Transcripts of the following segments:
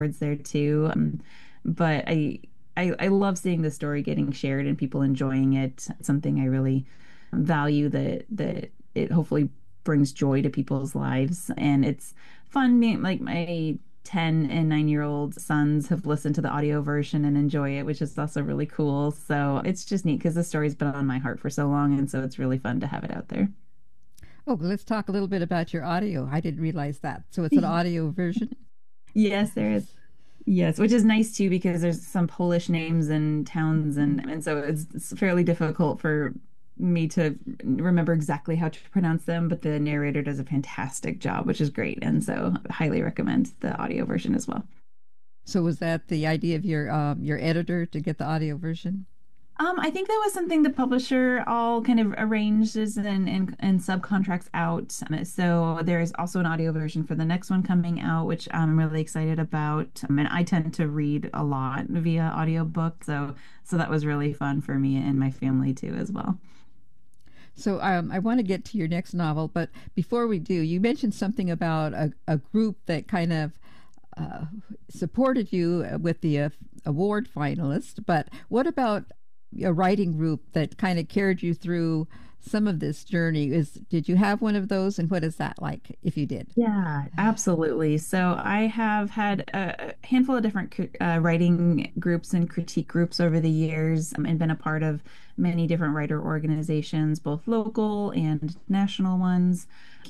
there too. But I love seeing the story getting shared and people enjoying it. It's something I really value that it hopefully brings joy to people's lives. And it's fun. Like my 10 and 9-year-old sons have listened to the audio version and enjoy it, which is also really cool. So it's just neat because the story's been on my heart for so long. And so it's really fun to have it out there. Oh, let's talk a little bit about your audio. I didn't realize that. So it's an audio version. Yes, there is. Yes, which is nice too because there's some Polish names and towns and so it's fairly difficult for me to remember exactly how to pronounce them, but the narrator does a fantastic job, which is great. And so I highly recommend the audio version as well. So was that the idea of your editor to get the audio version? I think that was something the publisher all kind of arranges and subcontracts out. So there is also an audio version for the next one coming out, which I'm really excited about. And I tend to read a lot via audiobook, so that was really fun for me and my family too as well. So I want to get to your next novel, but before we do, you mentioned something about a group that kind of supported you with the award finalist. But what about a writing group that kind of carried you through some of this journey? Did you have one of those, and what is that like if you did? Yeah, absolutely. So I have had a handful of different writing groups and critique groups over the years, and been a part of many different writer organizations, both local and national ones.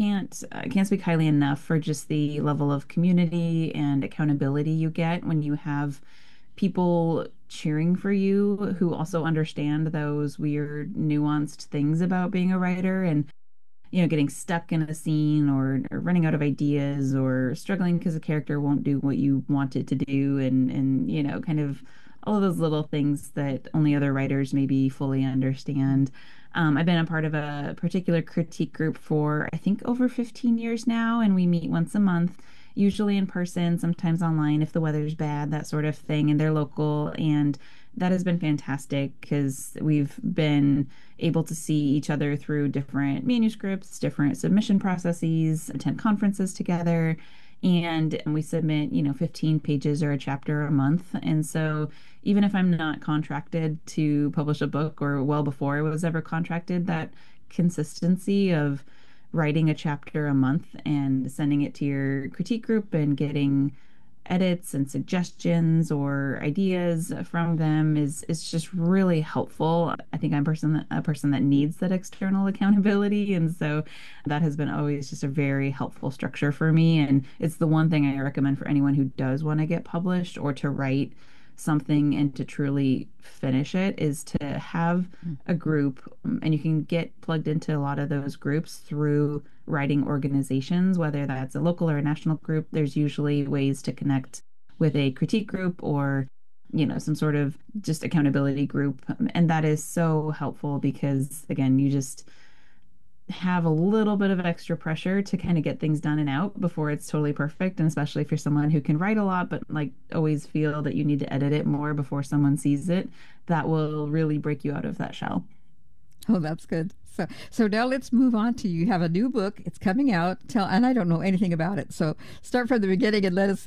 Can't speak highly enough for just the level of community and accountability you get when you have people cheering for you who also understand those weird, nuanced things about being a writer and getting stuck in a scene or running out of ideas or struggling because the character won't do what you want it to do and kind of all of those little things that only other writers maybe fully understand. I've been a part of a particular critique group for I think over 15 years now, and we meet once a month, usually in person, sometimes online if the weather's bad, that sort of thing, and they're local. And that has been fantastic because we've been able to see each other through different manuscripts, different submission processes, attend conferences together. And we submit, 15 pages or a chapter a month. And so even if I'm not contracted to publish a book or well before I was ever contracted, that consistency of writing a chapter a month and sending it to your critique group and getting edits and suggestions or ideas from them is just really helpful. I think I'm a person that needs that external accountability, and so that has been always just a very helpful structure for me. And it's the one thing I recommend for anyone who does want to get published or to write something and to truly finish it is to have a group, and you can get plugged into a lot of those groups through writing organizations, whether that's a local or a national group. There's usually ways to connect with a critique group or, some sort of just accountability group. And that is so helpful because, again, you just have a little bit of extra pressure to kind of get things done and out before it's totally perfect. And especially if you're someone who can write a lot, but like always feel that you need to edit it more before someone sees it, that will really break you out of that shell. Oh, that's good. So now let's move on to you have a new book. It's coming out. And I don't know anything about it. So start from the beginning and let us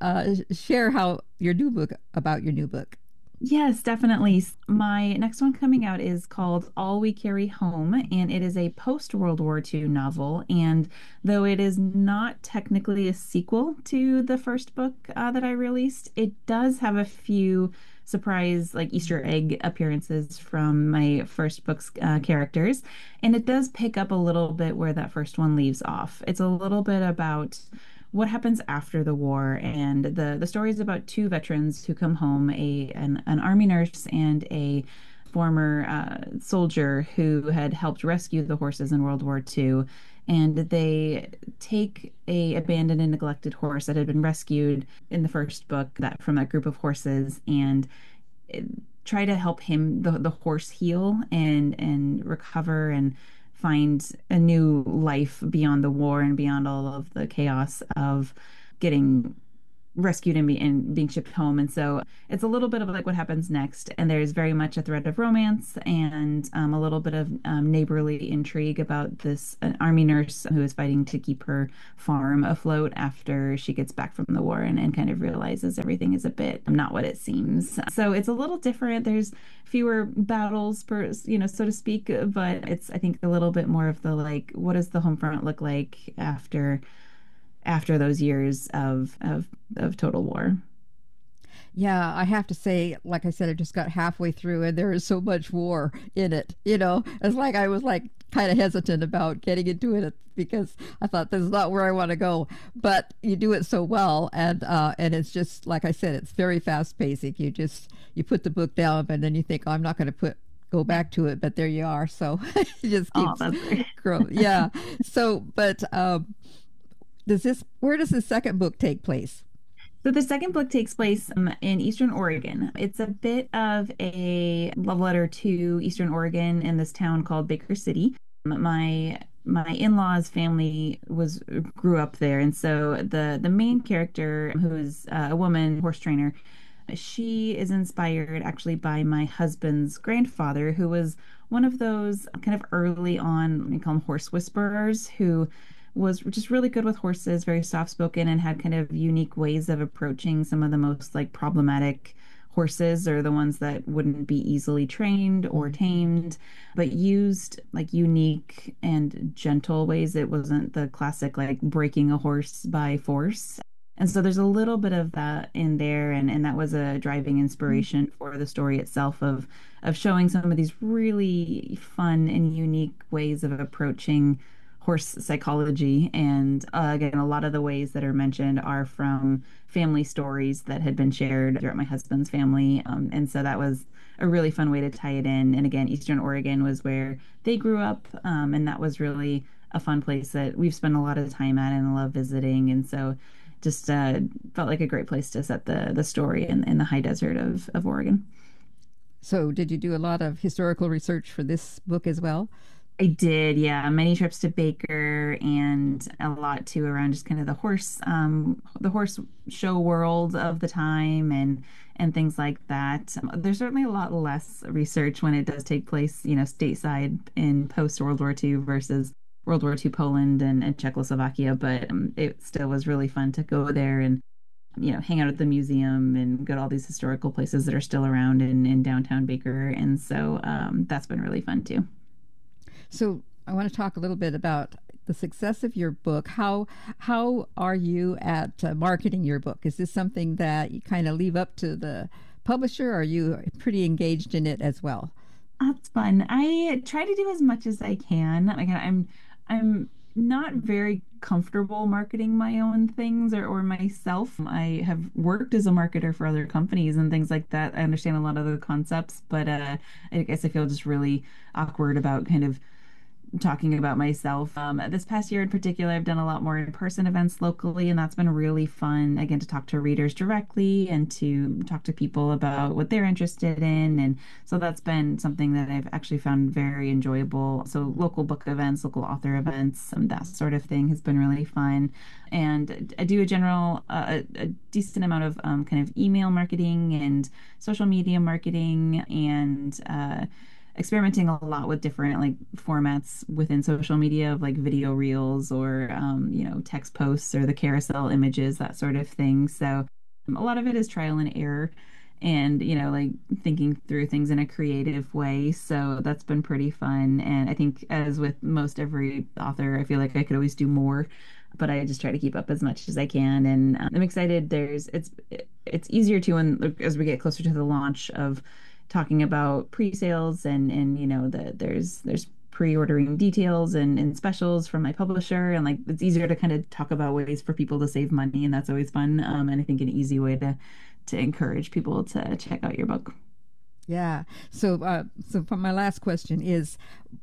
share how your new book about your new book. Yes, definitely. My next one coming out is called All We Carry Home, and it is a post-World War II novel. And though it is not technically a sequel to the first book that I released, it does have a few surprise, like Easter egg appearances from my first book's characters. And it does pick up a little bit where that first one leaves off. It's a little bit about what happens after the war, and the story is about two veterans who come home, an army nurse and a former soldier who had helped rescue the horses in World War II. And they take a abandoned and neglected horse that had been rescued in the first book, that from that group of horses, and try to help the horse heal and recover and find a new life beyond the war and beyond all of the chaos of getting rescued and being shipped home. And so it's a little bit of like what happens next. And there's very much a thread of romance and a little bit of neighborly intrigue about this an army nurse who is fighting to keep her farm afloat after she gets back from the war and kind of realizes everything is a bit not what it seems. So it's a little different. There's fewer battles per, so to speak, but it's I think a little bit more of the like, what does the home front look like after those years of total war. Yeah, I have to say, like I said, I just got halfway through and there is so much war in it. It's like I was like kind of hesitant about getting into it because I thought this is not where I want to go. But you do it so well, and it's just like I said, it's very fast pacing. You put the book down, and then you think, oh, I'm not going to go back to it, but there you are. So it just Oh, keeps that's great. growing. Yeah. So, but where does the second book take place? So the second book takes place in Eastern Oregon. It's a bit of a love letter to Eastern Oregon in this town called Baker City. My in-laws family was grew up there, and so the main character, who is a woman horse trainer, she is inspired actually by my husband's grandfather, who was one of those kind of early on, we call them horse whisperers, who was just really good with horses, very soft-spoken, and had kind of unique ways of approaching some of the most like problematic horses or the ones that wouldn't be easily trained or tamed, but used like unique and gentle ways. It wasn't the classic like breaking a horse by force. And so there's a little bit of that in there, and that was a driving inspiration for the story itself of showing some of these really fun and unique ways of approaching horse psychology. And again, a lot of the ways that are mentioned are from family stories that had been shared throughout my husband's family. And so that was a really fun way to tie it in. And again, Eastern Oregon was where they grew up, and that was really a fun place that we've spent a lot of time at and love visiting. And so just felt like a great place to set the story in the high desert of Oregon. So, did you do a lot of historical research for this book as well? I did, yeah. Many trips to Baker and a lot too around just kind of the horse show world of the time and things like that. There's certainly a lot less research when it does take place, stateside in post World War II versus World War II Poland and Czechoslovakia. But it still was really fun to go there and hang out at the museum and go to all these historical places that are still around in downtown Baker. And so that's been really fun too. So I want to talk a little bit about the success of your book. How are you at marketing your book? Is this something that you kind of leave up to the publisher? Or are you pretty engaged in it as well? That's fun. I try to do as much as I can. Like I'm not very comfortable marketing my own things or myself. I have worked as a marketer for other companies and things like that. I understand a lot of the concepts, but I guess I feel just really awkward about kind of talking about myself. This past year in particular, I've done a lot more in-person events locally, and that's been really fun, again, to talk to readers directly and to talk to people about what they're interested in. And so that's been something that I've actually found very enjoyable. So local book events, local author events, that sort of thing has been really fun. And I do a decent amount of kind of email marketing and social media marketing and experimenting a lot with different like formats within social media of like video reels or text posts or the carousel images, that sort of thing. So a lot of it is trial and error and like thinking through things in a creative way. So that's been pretty fun. And I think as with most every author, I feel like I could always do more, but I just try to keep up as much as I can. And I'm excited. It's easier to when as we get closer to the launch of talking about pre-sales and there's pre-ordering details and specials from my publisher, and like it's easier to kind of talk about ways for people to save money, and that's always fun, and I think an easy way to encourage people to check out your book. Yeah. So for my last question is,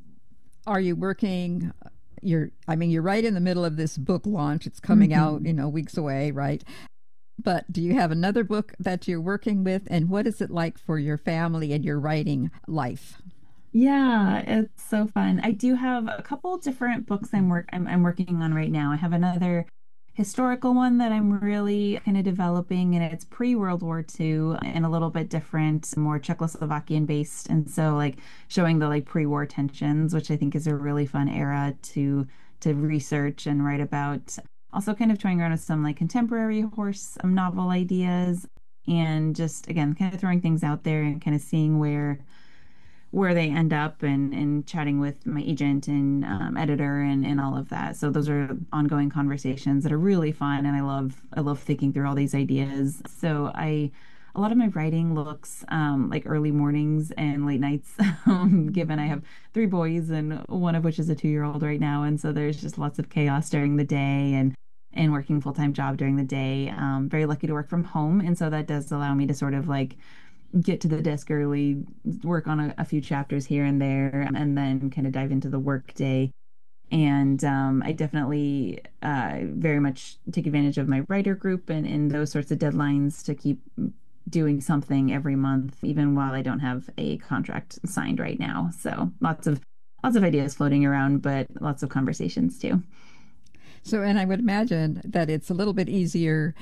are you working? You're right in the middle of this book launch. It's coming out, weeks away, right? But do you have another book that you're working with? And what is it like for your family and your writing life? Yeah, it's so fun. I do have a couple different books I'm working on right now. I have another historical one that I'm really kind of developing, and it's pre-World War II and a little bit different, more Czechoslovakian based. And so like showing the like pre-war tensions, which I think is a really fun era to research and write about. Also kind of toying around with some like contemporary horse novel ideas and just again kind of throwing things out there and kind of seeing where they end up and chatting with my agent and editor and all of that. So those are ongoing conversations that are really fun, and I love thinking through all these ideas. So a lot of my writing looks like early mornings and late nights, given I have three boys and one of which is a 2-year-old right now, and so there's just lots of chaos during the day and working full-time job during the day. Very lucky to work from home, and so that does allow me to sort of like get to the desk early, work on a few chapters here and there, and then kind of dive into the work day. And I definitely very much take advantage of my writer group and those sorts of deadlines to keep doing something every month, even while I don't have a contract signed right now. So lots of ideas floating around, but lots of conversations too. So, and I would imagine that it's a little bit easier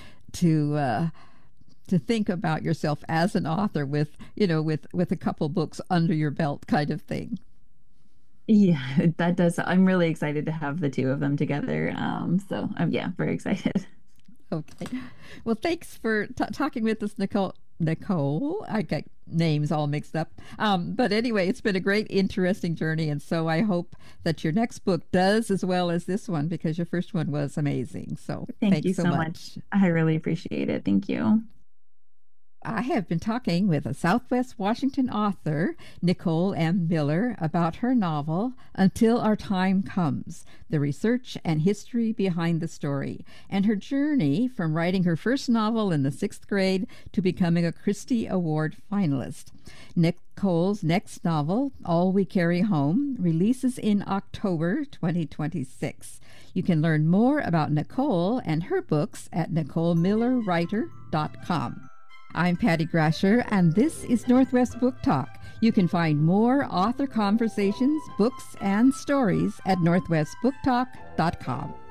to think about yourself as an author with, with a couple books under your belt kind of thing. Yeah, that does. I'm really excited to have the two of them together. So I'm yeah, very excited. Okay. Well, thanks for talking with us, Nicole. Nicole, I get names all mixed up. But anyway, it's been a great, interesting journey. And so I hope that your next book does as well as this one, because your first one was amazing. So Thank you thanks so so much. much. I really appreciate it. Thank you. I have been talking with a Southwest Washington author, Nicole M. Miller, about her novel, Until Our Time Comes, the research and history behind the story, and her journey from writing her first novel in the 6th grade to becoming a Christie Award finalist. Nicole's next novel, All We Carry Home, releases in October 2026. You can learn more about Nicole and her books at NicoleMillerWriter.com. I'm Patty Grasher, and this is Northwest Book Talk. You can find more author conversations, books, and stories at northwestbooktalk.com.